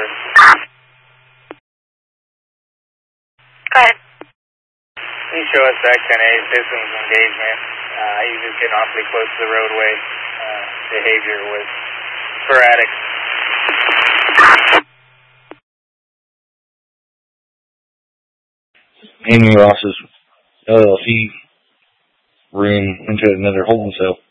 officer. Go ahead. Can you show us back 10A, citizens engagement? He was getting awfully close to the roadway. Behavior was sporadic. Amy Ross's LLC room into another holding cell.